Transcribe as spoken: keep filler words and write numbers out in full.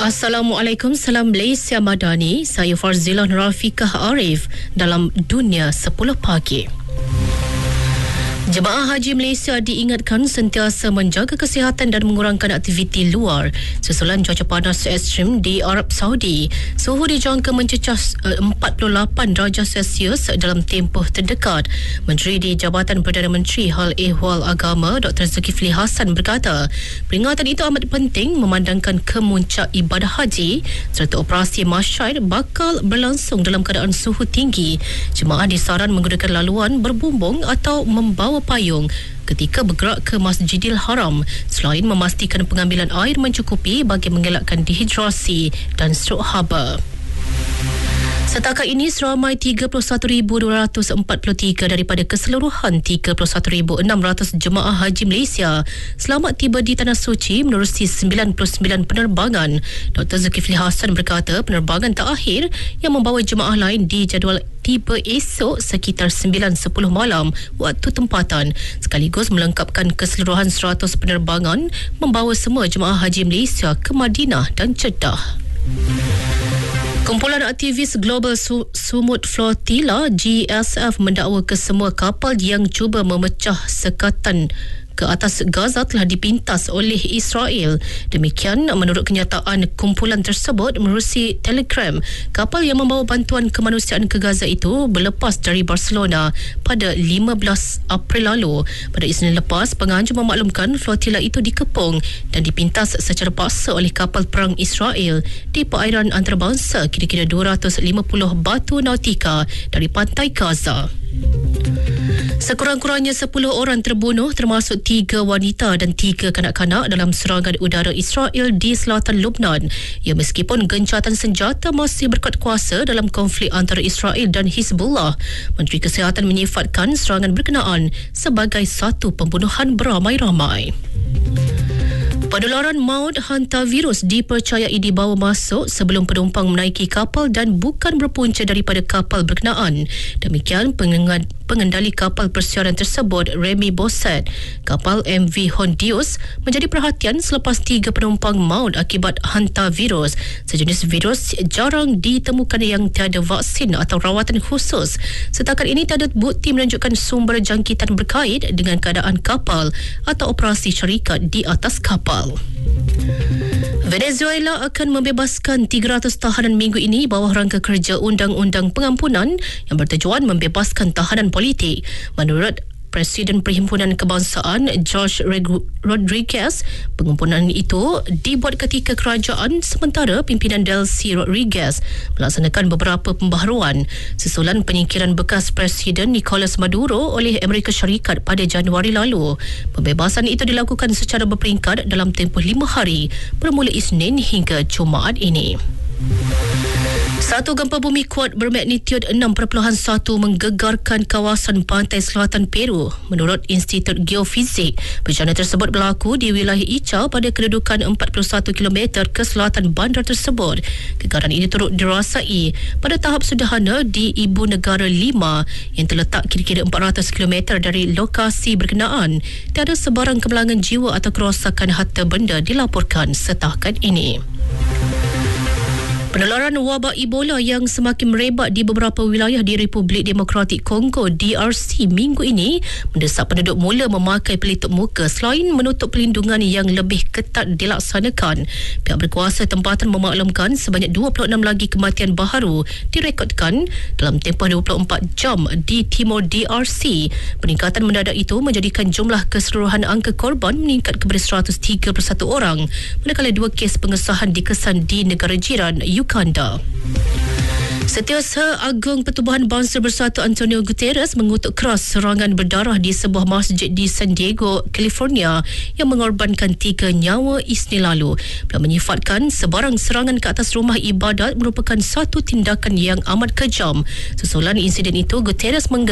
Assalamualaikum, salam Malaysia Madani. Saya Farzilah Rafiqah Arif dalam Dunia sepuluh Pagi. Jemaah Haji Malaysia diingatkan sentiasa menjaga kesihatan dan mengurangkan aktiviti luar susulan cuaca panas ekstrim di Arab Saudi. Suhu dijangka mencecah empat puluh lapan darjah Celsius dalam tempoh terdekat. Menteri di Jabatan Perdana Menteri Hal Ehwal Agama Doktor Zulkifli Hasan berkata, peringatan itu amat penting memandangkan kemuncak ibadah haji serta operasi masyarakat bakal berlangsung dalam keadaan suhu tinggi. Jemaah disaran menggunakan laluan berbumbung atau membawa payung ketika bergerak ke Masjidil Haram selain memastikan pengambilan air mencukupi bagi mengelakkan dehidrasi dan strok haba. Setakat ini, seramai tiga puluh satu ribu dua ratus empat puluh tiga daripada keseluruhan tiga puluh satu ribu enam ratus jemaah haji Malaysia selamat tiba di Tanah Suci menerusi sembilan puluh sembilan penerbangan. Doktor Zulkifli Hasan berkata penerbangan terakhir yang membawa jemaah lain dijadual tiba esok sekitar sembilan sepuluh malam waktu tempatan, sekaligus melengkapkan keseluruhan seratus penerbangan membawa semua jemaah haji Malaysia ke Madinah dan Jeddah. Kumpulan aktivis Global Sumut Flotilla G S F mendakwa kesemua kapal yang cuba memecah sekatan ke atas Gaza telah dipintas oleh Israel. Demikian menurut kenyataan kumpulan tersebut menerusi Telegram. Kapal yang membawa bantuan kemanusiaan ke Gaza itu berlepas dari Barcelona pada lima belas April lalu. Pada Isnin lepas, penganjur memaklumkan flotila itu dikepung dan dipintas secara paksa oleh kapal perang Israel di perairan antarabangsa kira-kira dua ratus lima puluh batu nautika dari pantai Gaza. Sekurang-kurangnya sepuluh orang terbunuh termasuk tiga wanita dan tiga kanak-kanak dalam serangan udara Israel di selatan Lebanon. Ya, meskipun gencatan senjata masih berkuat kuasa dalam konflik antara Israel dan Hizbullah, Menteri Kesihatan menyifatkan serangan berkenaan sebagai satu pembunuhan beramai-ramai. Penularan maut hantavirus dipercayai dibawa masuk sebelum penumpang menaiki kapal dan bukan berpunca daripada kapal berkenaan. Demikian pengendali kapal persiaran tersebut, Remy Bosset. Kapal M V Hondius menjadi perhatian selepas tiga penumpang maut akibat hantavirus. Sejenis virus jarang ditemukan yang tiada vaksin atau rawatan khusus. Setakat ini tiada bukti menunjukkan sumber jangkitan berkait dengan keadaan kapal atau operasi syarikat di atas kapal. Venezuela akan membebaskan tiga ratus tahanan minggu ini bawah rangka kerja Undang-Undang Pengampunan yang bertujuan membebaskan tahanan politik. Menurut Presiden Perhimpunan Kebangsaan George Rodriguez, pengampunan itu dibuat ketika kerajaan sementara pimpinan Delcy Rodriguez melaksanakan beberapa pembaharuan susulan penyingkiran bekas Presiden Nicolas Maduro oleh Amerika Syarikat pada Januari lalu. Pembebasan itu dilakukan secara berperingkat dalam tempoh lima hari bermula Isnin hingga Jumaat ini. Satu gempa bumi kuat bermagnitud enam perpuluhan satu menggegarkan kawasan pantai selatan Peru. Menurut Institut Geofisik, bencana tersebut berlaku di wilayah Ica pada kedudukan empat puluh satu kilometer ke selatan bandar tersebut. Gegaran ini turut dirasai pada tahap sederhana di Ibu Negara lima yang terletak kira-kira empat ratus kilometer dari lokasi berkenaan. Tiada sebarang kemalangan jiwa atau kerosakan harta benda dilaporkan setakat ini. Penularan wabak Ebola yang semakin merebak di beberapa wilayah di Republik Demokratik Kongo D R C minggu ini mendesak penduduk mula memakai pelitup muka selain menutup pelindungan yang lebih ketat dilaksanakan. Pihak berkuasa tempatan memaklumkan sebanyak dua puluh enam lagi kematian baharu direkodkan dalam tempoh dua puluh empat jam di timur D R C. Peningkatan mendadak itu menjadikan jumlah keseluruhan angka korban meningkat kepada seratus tiga puluh satu orang, manakala dua kes pengesahan dikesan di negara jiran Uganda. Setiausaha Agung Pertubuhan Bangsa Bersatu Antonio Guterres mengutuk keras serangan berdarah di sebuah masjid di San Diego, California yang mengorbankan tiga nyawa Isnin lalu. Beliau menyifatkan sebarang serangan ke atas rumah ibadat merupakan satu tindakan yang amat kejam. Susulan insiden itu, Guterres menggelar